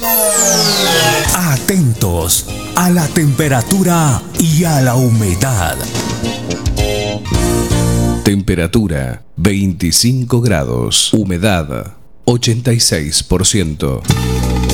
Atentos a la temperatura y a la humedad. Temperatura 25 grados, humedad 86%.